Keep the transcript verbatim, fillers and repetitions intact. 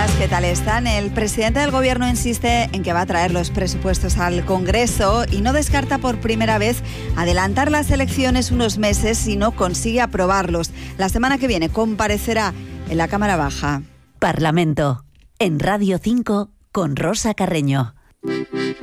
días, ¿qué tal están? El presidente del Gobierno insiste en que va a traer los presupuestos al Congreso y no descarta por primera vez adelantar las elecciones unos meses si no consigue aprobarlos. La semana que viene comparecerá en la Cámara Baja. Parlamento, en Radio cinco, con Rosa Carreño.